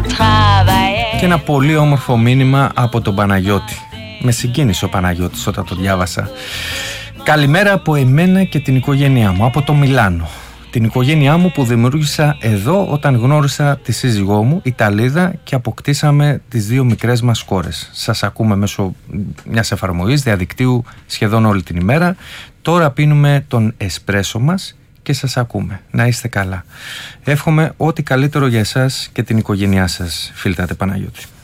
Και ένα πολύ όμορφο μήνυμα από τον Παναγιώτη. Με συγκίνησε ο Παναγιώτης όταν το διάβασα. Καλημέρα από εμένα και την οικογένειά μου, από το Μιλάνο. Την οικογένειά μου που δημιούργησα εδώ όταν γνώρισα τη σύζυγό μου, Ιταλίδα, και αποκτήσαμε τις δύο μικρές μας κόρες. Σας ακούμε μέσω μιας εφαρμογής διαδικτύου σχεδόν όλη την ημέρα. Τώρα πίνουμε τον εσπρέσο μας και σας ακούμε. Να είστε καλά. Εύχομαι ό,τι καλύτερο για εσάς και την οικογένειά σας, Φίλτατε Παναγιώτη.